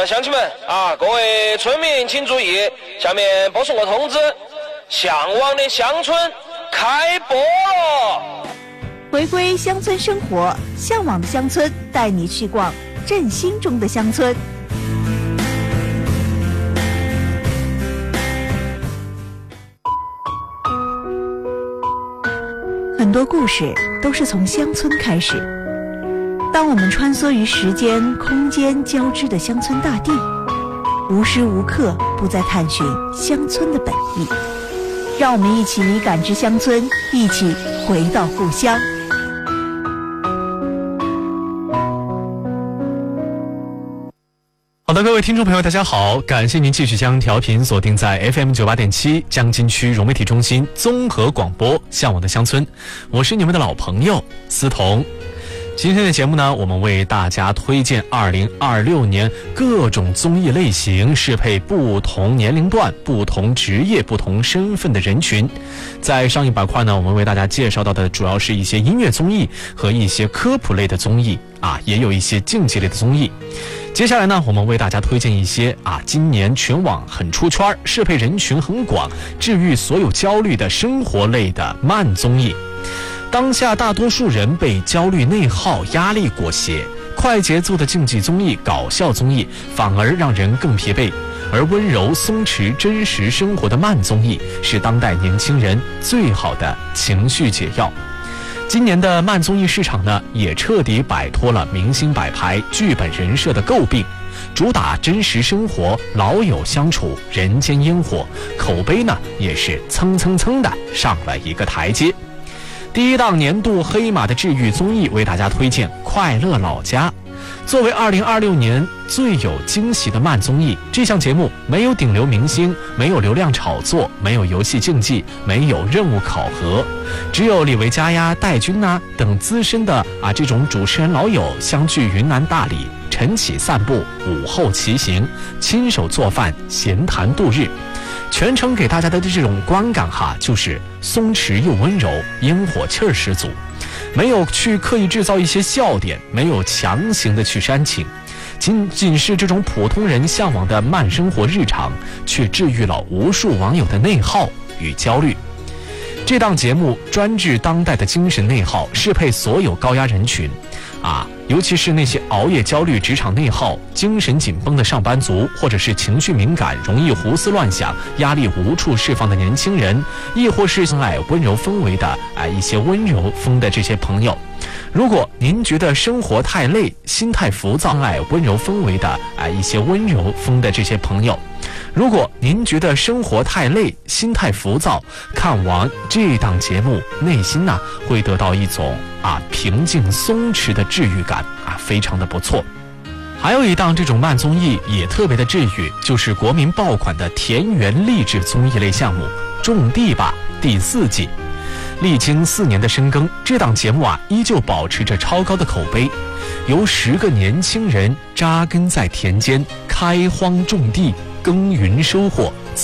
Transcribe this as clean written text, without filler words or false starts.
乡亲们啊，各位村民请注意，下面播送个通知，向往的乡村开播了。 回归乡村生活，向往的乡村带你去逛振兴中的乡村。很多故事都是从乡村开始。当我们穿梭于时间、空间交织的乡村大地，无时无刻不在探寻乡村的本意。让我们一起感知乡村，一起回到故乡。 好的，各位听众朋友大家好，感谢您继续将调频锁定在 FM 98.7江津区融媒体中心综合广播向往的乡村，我是你们的老朋友思彤。今天的节目呢，我们为大家推荐2026年各种综艺类型，适配不同年龄段、不同职业、不同身份的人群。在上一板块呢，我们为大家介绍到的主要是一些音乐综艺和一些科普类的综艺啊，也有一些竞技类的综艺。接下来呢，我们为大家推荐一些今年全网很出圈、适配人群很广、治愈所有焦虑的生活类的慢综艺。当下大多数人被焦虑内耗、压力裹挟，快节奏的竞技综艺、搞笑综艺反而让人更疲惫，而温柔松弛真实生活的慢综艺是当代年轻人最好的情绪解药。今年的慢综艺市场呢，也彻底摆脱了明星摆牌、剧本人设的诟病，主打真实生活、老友相处、人间烟火，口碑呢也是蹭蹭蹭的上了一个台阶。第一档年度黑马的治愈综艺为大家推荐《快乐老家》。作为2026年最有惊喜的慢综艺，这项节目没有顶流明星，没有流量炒作，没有游戏竞技，没有任务考核，只有李维嘉呀、戴军等资深的这种主持人老友相聚云南大理，晨起散步，午后骑行，亲手做饭，闲谈度日。全程给大家的这种观感就是松弛又温柔，烟火气儿十足，没有去刻意制造一些笑点，没有强行的去煽情，仅仅是这种普通人向往的慢生活日常，却治愈了无数网友的内耗与焦虑。这档节目专治当代的精神内耗，适配所有高压人群尤其是那些熬夜焦虑、职场内耗、精神紧绷的上班族，或者是情绪敏感、容易胡思乱想、压力无处释放的年轻人，亦或是爱温柔氛围的一些温柔风的这些朋友。如果您觉得生活太累、心态浮躁，爱温柔氛围的一些温柔风的这些朋友。如果您觉得生活太累、心态浮躁，看完这档节目，内心会得到一种平静松弛的治愈感非常的不错。还有一档这种慢综艺也特别的治愈，就是国民爆款的田园励志综艺类项目《种地吧》第4季。历经4年的深耕，这档节目依旧保持着超高的口碑，由10个年轻人扎根在田间，开荒种地，耕耘收获，